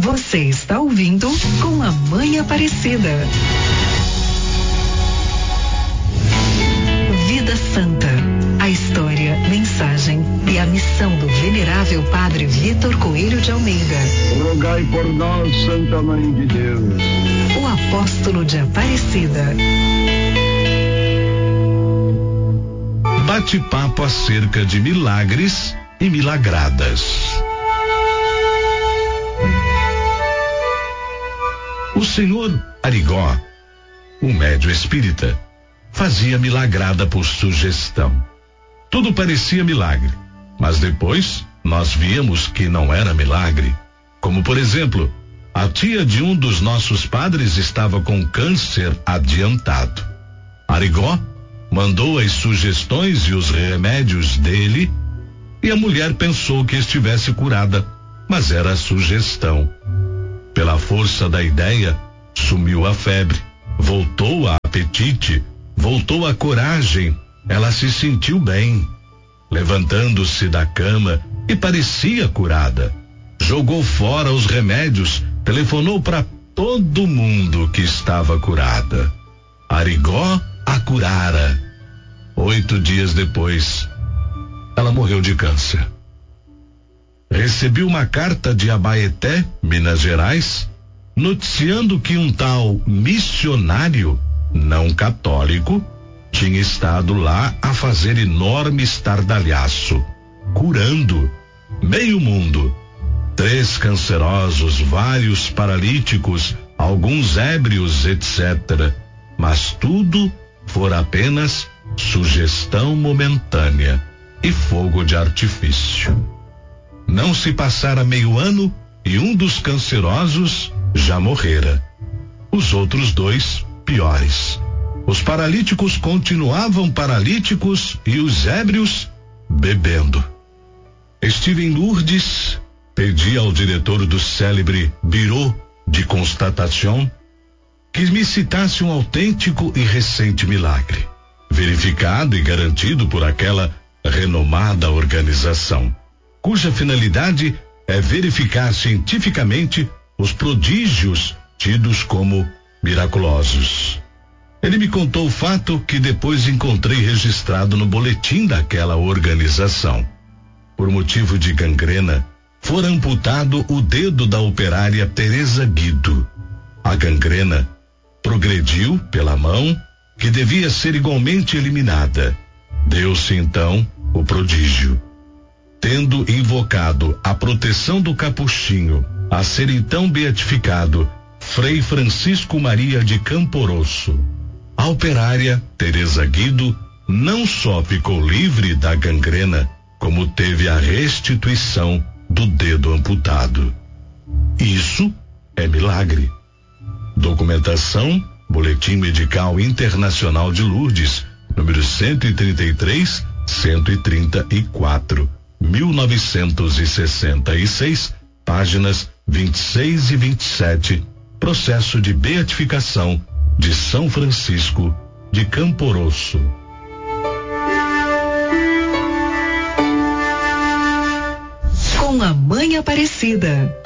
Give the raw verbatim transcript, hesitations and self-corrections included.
Você está ouvindo Com a Mãe Aparecida. Vida Santa. A história, mensagem e a missão do venerável Padre Vitor Coelho de Almeida. Rogai por nós, Santa Mãe de Deus. O apóstolo de Aparecida. Bate-papo acerca de milagres e milagradas. O senhor Arigó, um médium espírita, fazia milagrada por sugestão. Tudo parecia milagre, mas depois nós víamos que não era milagre. Como, por exemplo, a tia de um dos nossos padres estava com câncer adiantado. Arigó mandou as sugestões e os remédios dele e a mulher pensou que estivesse curada, mas era sugestão. Pela força da ideia, sumiu a febre, voltou a apetite, voltou a coragem, ela se sentiu bem. Levantando-se da cama e parecia curada. Jogou fora os remédios, telefonou para todo mundo que estava curada. Arigó a curara. Oito dias depois, ela morreu de câncer. Recebi uma carta de Abaeté, Minas Gerais, noticiando que um tal missionário não católico tinha estado lá a fazer enorme estardalhaço, curando meio mundo. Três cancerosos, vários paralíticos, alguns ébrios, etcétera. Mas tudo fora apenas sugestão momentânea e fogo de artifício. Não se passara meio ano e um dos cancerosos já morrera. Os outros dois, piores. Os paralíticos continuavam paralíticos e os ébrios bebendo. Estive em Lourdes, pedi ao diretor do célebre Bureau de Constatation que me citasse um autêntico e recente milagre, verificado e garantido por aquela renomada organização, cuja finalidade é verificar cientificamente os prodígios tidos como miraculosos. Ele me contou o fato que depois encontrei registrado no boletim daquela organização. Por motivo de gangrena, fora amputado o dedo da operária Teresa Guido. A gangrena progrediu pela mão, que devia ser igualmente eliminada. Deu-se então o prodígio. Tendo invocado a proteção do capuchinho, a ser então beatificado Frei Francisco Maria de Camporosso, a operária Teresa Guido não só ficou livre da gangrena, como teve a restituição do dedo amputado. Isso é milagre. Documentação, Boletim Medical Internacional de Lourdes, número cento e trinta e três, cento e trinta e quatro, mil novecentos e sessenta e seis, páginas vinte e seis e vinte e sete, processo de beatificação de São Francisco de Camporosso. Com a Mãe Aparecida.